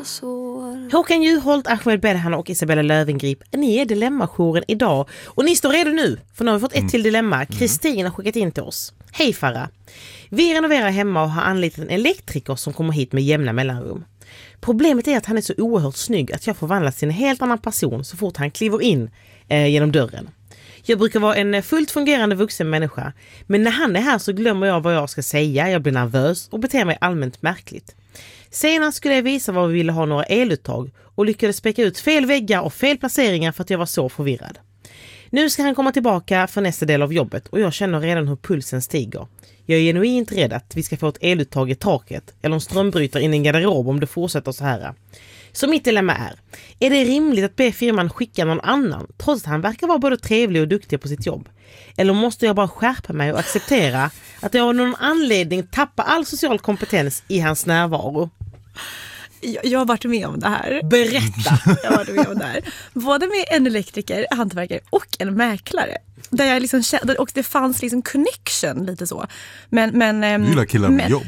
sår. Håkan Juholt, Ahmed Bedhan och Isabella Löwengrip, ni är Dilemma-jouren idag. Och ni står redo nu, för nu har vi fått ett till dilemma. Kristin har skickat in till oss. Hej Farah. Vi renoverar hemma och har anlitat en elektriker som kommer hit med jämna mellanrum. Problemet är att han är så oerhört snygg att jag förvandlas till en helt annan person så fort han kliver in genom dörren. Jag brukar vara en fullt fungerande vuxen människa, men när han är här så glömmer jag vad jag ska säga, jag blir nervös och beter mig allmänt märkligt. Senast skulle jag visa var vi ville ha några eluttag och lyckades speka ut fel väggar och fel placeringar för att jag var så förvirrad. Nu ska han komma tillbaka för nästa del av jobbet och jag känner redan hur pulsen stiger. Jag är genuint rädd att vi ska få ett eluttag i taket eller en strömbrytare in i en garderob om det fortsätter så här. Så mitt dilemma är det rimligt att be firman skicka någon annan trots att han verkar vara både trevlig och duktig på sitt jobb? Eller måste jag bara skärpa mig och acceptera att jag av någon anledning tappar all social kompetens i hans närvaro? Jag har varit med om det här. Berätta! Jag har varit med om det här. Både med en elektriker, hantverkare och en mäklare. Där jag liksom kände, och det fanns liksom connection lite så. Men du gillar killar med jobb.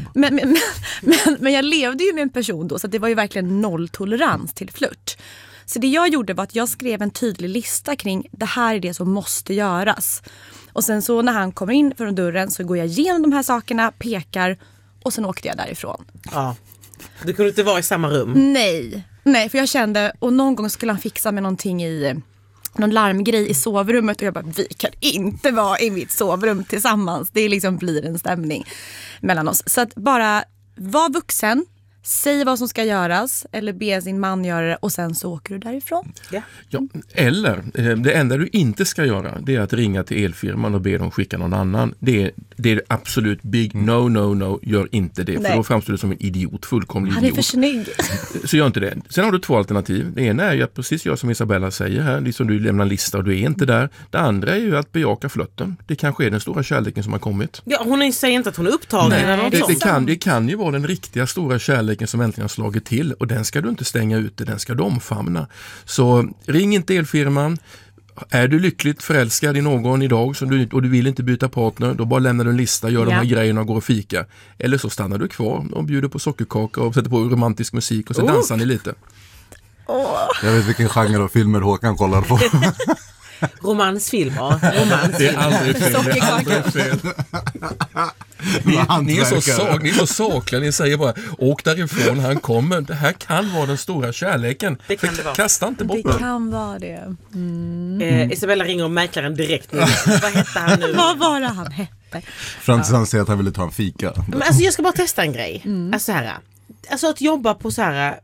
Men jag levde ju med en person då så att det var ju verkligen nolltolerans till flört. Så det jag gjorde var att jag skrev en tydlig lista kring det här är det som måste göras. Och sen så när han kommer in från dörren så går jag igenom de här sakerna, pekar och sen åkte jag därifrån. Ja. Du kunde inte vara i samma rum? Nej, för jag kände, och någon gång skulle han fixa med någonting i någon larmgrej i sovrummet och jag bara, vi kan inte vara i mitt sovrum tillsammans. Det liksom blir en stämning mellan oss. Så att bara var vuxen, säg vad som ska göras eller be sin man göra det och sen så åker du därifrån. Ja, eller det enda du inte ska göra det är att ringa till elfirman och be dem skicka någon annan. Det är absolut big no, gör inte det. Nej. För då framstår du som en idiot, fullkomlig idiot. Han är för snygg. Så gör inte det. Sen har du två alternativ. Det ena är ju att precis gör som Isabella säger här, liksom du lämnar en lista och du är inte där. Det andra är ju att bejaka flötten. Det kanske är den stora kärleken som har kommit. Ja, hon säger inte att hon är upptagen. Nej, eller något det kan ju vara den riktiga stora kärleken som äntligen har slagit till och den ska du inte stänga ute, den ska du omfamna. Så ring inte elfirman. Är du lyckligt förälskad i någon idag och du vill inte byta partner, då bara lämnar du en lista, gör de här grejerna och går och fika. Eller så stannar du kvar och bjuder på sockerkaka och sätter på romantisk musik och så dansar ni lite. Jag vet vilken genre av filmer Håkan kollar på. Romansfilmer. Det är aldrig fel. Ni är så sakliga. Ni säger bara, åk därifrån, han kommer. Det här kan vara den stora kärleken. Det kan det vara. Kasta inte bort Det kan vara det. Isabella ringer mäklaren direkt nu. Vad hette han nu? Vad var det han hette? Fram tills han säger att han ville ta en fika. Men alltså jag ska bara testa en grej. Alltså att jobba på så här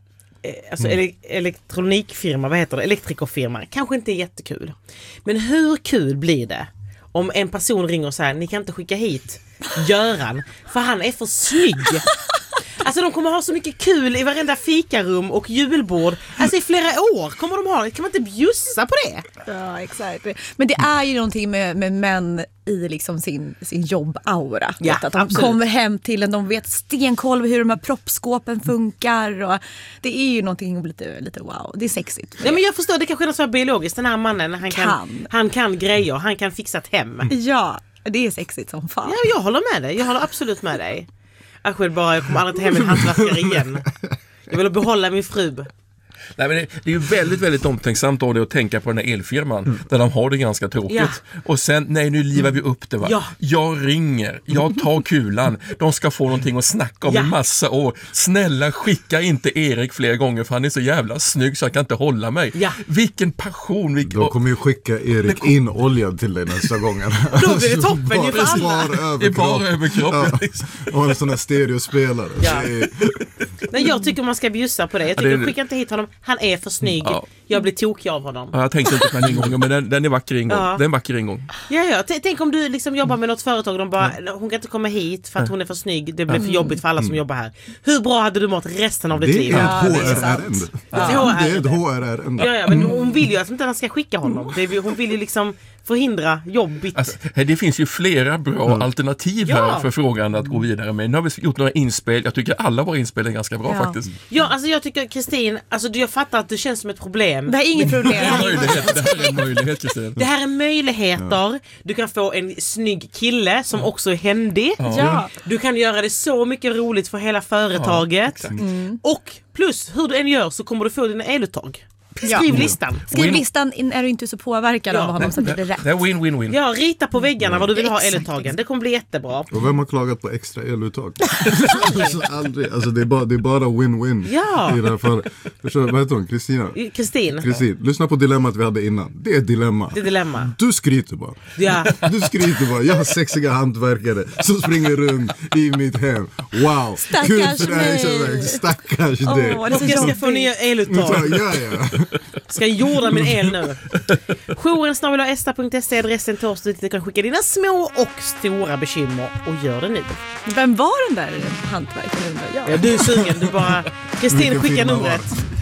elektronikfirma, vad heter det? Elektrikerfirma. Kanske inte är jättekul. Men hur kul blir det om en person ringer och säger, ni kan inte skicka hit Göran för han är för snygg. Alltså de kommer ha så mycket kul i varenda fikarum och julbord. Alltså i flera år kommer de ha det. Kan man inte bjussa på det? Ja, exakt. Men det är ju någonting med män i liksom sin jobbaura. Ja, att de absolut. kommer hem till en, de vet stenkoll hur de här proppskåpen funkar. Och det är ju någonting lite wow. Det är sexigt. Ja, men jag förstår, det kanske är något så biologiskt. Den här mannen, han kan grejer. Han kan fixa ett hem. Ja, det är sexigt som fan. Ja, jag håller med dig. Jag håller absolut med dig. Jag kommer aldrig till hem en hantverkare igen. Jag vill behålla min fru. Nej, men det är ju väldigt, väldigt omtänksamt av det att tänka på den här elfirman där de har det ganska tråkigt. Ja. Och sen, nu livar vi upp det va. Ja. Jag ringer, jag tar kulan, de ska få någonting att snacka om i massa år. Snälla, skicka inte Erik fler gånger för han är så jävla snygg så jag kan inte hålla mig. Ja. Vilken passion. De kommer ju skicka Erik in oljad till dig nästa gång. Då blir det toppen ju för alla. Det är bara överkropp. Ja. Och en sån här stereospelare. Ja. Nej, jag tycker man ska bjussa på det. Jag tycker skicka inte hit honom. Han är för snygg. Ja. Jag blir tokig av honom. Ja, jag tänkte inte på den ingången, men den är vacker ingång. Ja. Den är vacker ingång. Ja. Tänk om du liksom jobbar med något företag och de bara, hon kan inte komma hit för att hon är för snygg. Det blir för jobbigt för alla som jobbar här. Hur bra hade du mått resten av ditt liv? Det är ett HR-ärende. Ja, men hon vill ju att inte han ska skicka honom. Hon vill ju liksom förhindra jobbigt. Alltså, det finns ju flera bra alternativ här för frågan att gå vidare med. Nu har vi gjort några inspel. Jag tycker alla våra inspel är ganska ganska bra faktiskt. Ja, alltså jag tycker Kristin, alltså jag fattar att det känns som ett problem. Det är inget problem. Det här är en möjlighet, Kristin. Det här är möjligheter. Du kan få en snygg kille som också är händig. Ja. Du kan göra det så mycket roligt för hela företaget. Och plus, hur du än gör så kommer du få dina eluttag. Skriv listan. Skriv listan är du inte så påverkad av honom så blir det rätt. Det är win-win-win. Ja, rita på väggarna vad du vill ha eluttagen. Det kommer bli jättebra. Och vem har klagat på extra eluttag? Aldrig. Alltså det är bara win-win. Ja. I det här fallet. Vad heter hon? Kristin. Lyssna på dilemmat vi hade innan. Det är ett dilemma. Det är dilemma. Du skryter bara. Ja. Du skryter bara. Jag har sexiga hantverkare som springer runt i mitt hem. Wow. Stackars mig. Stackars dig. Och jag ska få nya eluttag. Ja. Ska jorda min el nu. jouren@esta.se adressen till oss. Du kan skicka dina små och stora bekymmer och gör det nu. Vem var den där hantverkaren? Ja, du är sugen. Du bara Kristin, skicka numret.